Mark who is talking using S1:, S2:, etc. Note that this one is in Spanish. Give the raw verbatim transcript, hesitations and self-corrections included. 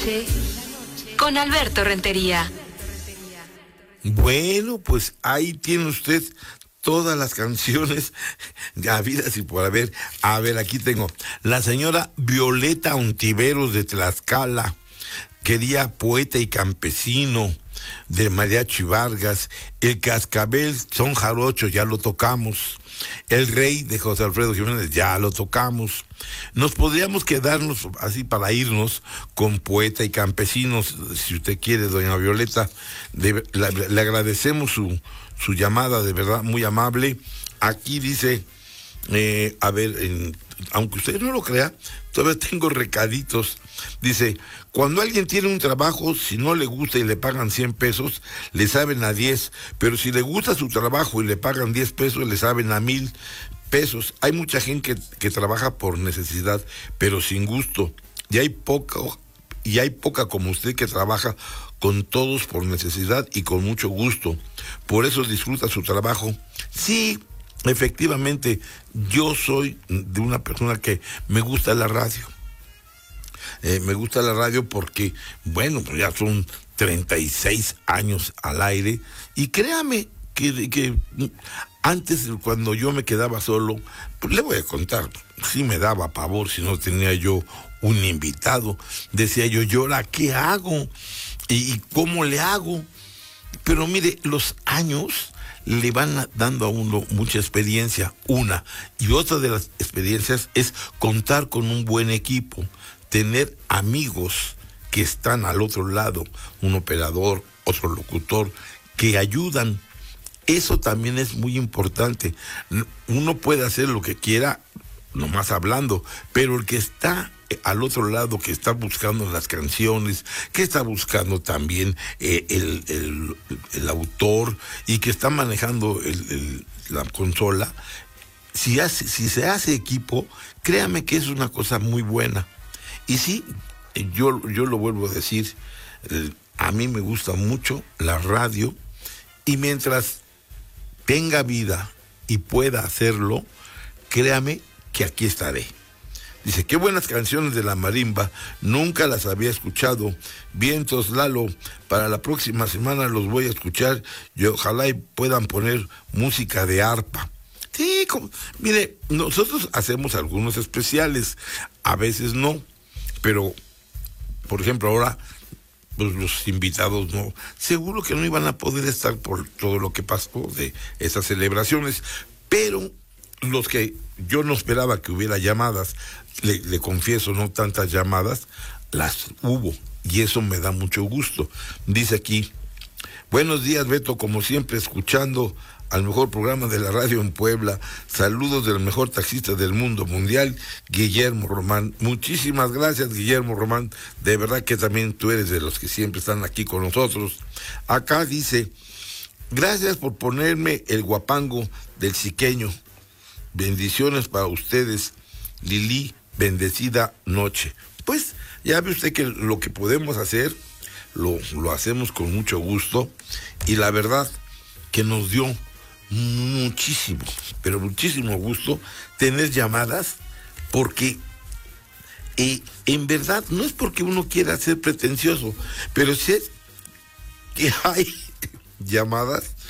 S1: noche con Alberto Rentería.
S2: Bueno, pues ahí tiene usted todas las canciones habidas y por haber. A ver, aquí tengo la señora Violeta Ontiveros de Tlaxcala, quería Poeta y Campesino de Mariachi Vargas, El Cascabel son jarochos, ya lo tocamos, El Rey de José Alfredo Jiménez, ya lo tocamos. Nos podríamos quedarnos así para irnos con Poeta y Campesinos, si usted quiere, doña Violeta. De, la, le agradecemos su, su llamada, de verdad, muy amable. Aquí dice, eh, a ver, en, aunque usted no lo crea, todavía tengo recaditos. Dice, cuando alguien tiene un trabajo, si no le gusta y le pagan cien pesos, le saben a diez, pero si le gusta su trabajo y le pagan diez pesos, le saben a mil pesos. Hay mucha gente que, que trabaja por necesidad, pero sin gusto, y hay poca, y hay poca como usted que trabaja con todos por necesidad y con mucho gusto. Por eso disfruta su trabajo. Sí, efectivamente, yo soy de una persona que me gusta la radio. Eh, me gusta la radio porque, bueno, pues ya son treinta y seis años al aire, y créame que, que antes, cuando yo me quedaba solo, pues le voy a contar, sí me daba pavor si no tenía yo un invitado. Decía yo, ¿y ahora qué hago? ¿Y, y cómo le hago? Pero mire, los años le van dando a uno mucha experiencia, una, y otra de las experiencias es contar con un buen equipo, tener amigos que están al otro lado, un operador, otro locutor, que ayudan. Eso también es muy importante. Uno puede hacer lo que quiera, nomás hablando, pero el que está al otro lado, que está buscando las canciones, que está buscando también eh, el, el, el autor, y que está manejando el, el, la consola, si, hace, si se hace equipo, créame que es una cosa muy buena. Y sí, yo, yo lo vuelvo a decir, eh, a mí me gusta mucho la radio, y mientras tenga vida y pueda hacerlo, créame que aquí estaré. Dice, qué buenas canciones de la marimba, nunca las había escuchado. Vientos, Lalo, para la próxima semana los voy a escuchar y ojalá y puedan poner música de arpa. Sí, como, mire, nosotros hacemos algunos especiales, a veces no, pero, por ejemplo, ahora pues los invitados no, seguro que no iban a poder estar por todo lo que pasó de esas celebraciones, pero los que yo no esperaba que hubiera llamadas, le, le confieso, no tantas llamadas, las hubo, y eso me da mucho gusto. Dice aquí, buenos días, Beto, como siempre escuchando al mejor programa de la radio en Puebla. Saludos del mejor taxista del mundo mundial, Guillermo Román. Muchísimas gracias, Guillermo Román. De verdad que también tú eres de los que siempre están aquí con nosotros. Acá dice, gracias por ponerme el guapango del Siqueño. Bendiciones para ustedes, Lili, bendecida noche. Pues ya ve usted que lo que podemos hacer, lo, lo hacemos con mucho gusto, y la verdad que nos dio muchísimo, pero muchísimo gusto tener llamadas, porque eh, en verdad no es porque uno quiera ser pretencioso, pero si es que hay llamadas